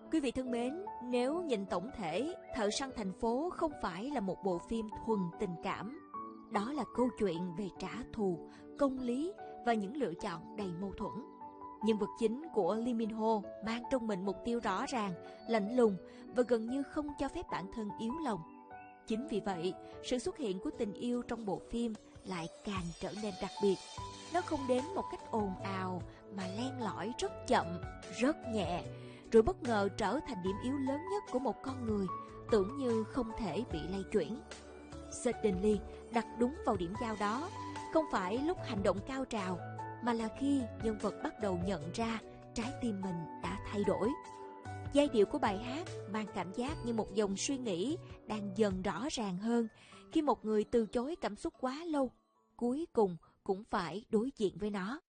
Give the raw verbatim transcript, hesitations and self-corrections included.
Quý vị thân mến, nếu nhìn tổng thể, Thợ săn thành phố không phải là một bộ phim thuần tình cảm. Đó là câu chuyện về trả thù, công lý và những lựa chọn đầy mâu thuẫn. Nhân vật chính của Lee Min Ho mang trong mình mục tiêu rõ ràng, lạnh lùng và gần như không cho phép bản thân yếu lòng. Chính vì vậy, sự xuất hiện của tình yêu trong bộ phim lại càng trở nên đặc biệt. Nó không đến một cách ồn ào mà len lỏi rất chậm, rất nhẹ, rồi bất ngờ trở thành điểm yếu lớn nhất của một con người, tưởng như không thể bị lay chuyển. Suddenly đặt đúng vào điểm giao đó, không phải lúc hành động cao trào, mà là khi nhân vật bắt đầu nhận ra trái tim mình đã thay đổi. Giai điệu của bài hát mang cảm giác như một dòng suy nghĩ đang dần rõ ràng hơn khi một người từ chối cảm xúc quá lâu, cuối cùng cũng phải đối diện với nó.